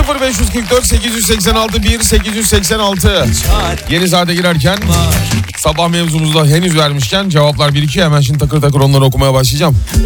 0544 886 1886. Yeni saate girerken sabah mevzumuzu da henüz vermişken cevaplar birikiyor. Hemen şimdi takır takır onları okumaya başlayacağım.